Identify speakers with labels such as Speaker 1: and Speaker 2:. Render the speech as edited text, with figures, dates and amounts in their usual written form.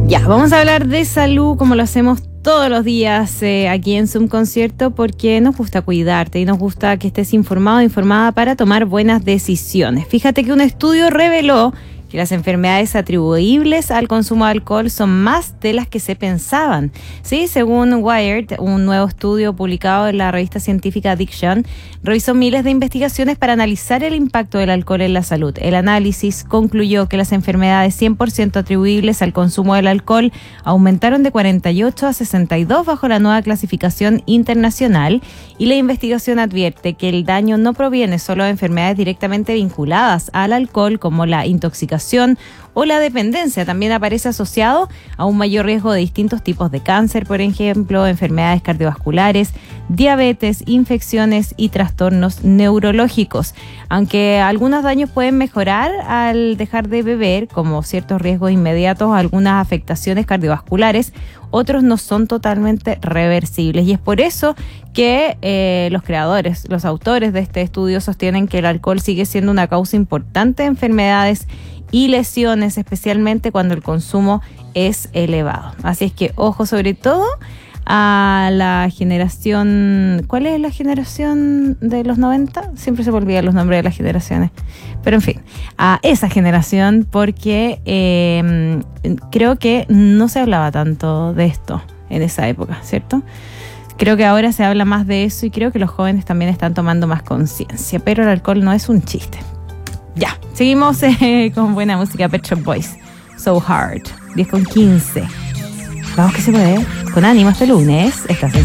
Speaker 1: Ya, vamos a hablar de salud como lo hacemos todos los días aquí en Zoom Concierto, porque nos gusta cuidarte y nos gusta que estés informado o informada para tomar buenas decisiones. Fíjate que un estudio reveló que las enfermedades atribuibles al consumo de alcohol son más de las que se pensaban. Sí, según Wired, un nuevo estudio publicado en la revista científica Addiction revisó miles de investigaciones para analizar el impacto del alcohol en la salud. El análisis concluyó que las enfermedades 100% atribuibles al consumo del alcohol aumentaron de 48 a 62 bajo la nueva clasificación internacional, y la investigación advierte que el daño no proviene solo de enfermedades directamente vinculadas al alcohol, como la intoxicación o la dependencia. También aparece asociado a un mayor riesgo de distintos tipos de cáncer, por ejemplo, enfermedades cardiovasculares, diabetes, infecciones y trastornos neurológicos. Aunque algunos daños pueden mejorar al dejar de beber, como ciertos riesgos inmediatos, algunas afectaciones cardiovasculares, otros no son totalmente reversibles. Y es por eso que los autores de este estudio sostienen que el alcohol sigue siendo una causa importante de enfermedades y lesiones, especialmente cuando el consumo es elevado. Así es que ojo, sobre todo a la generación... ¿Cuál es la generación de los 90? Siempre se me olvidan los nombres de las generaciones. Pero en fin, a esa generación, porque creo que no se hablaba tanto de esto en esa época, ¿cierto? Creo que ahora se habla más de eso y creo que los jóvenes también están tomando más conciencia, pero el alcohol no es un chiste. Ya, seguimos con buena música. Pet Shop Boys, So Hard, 10:15. Vamos que se puede, con ánimo este lunes. Estás en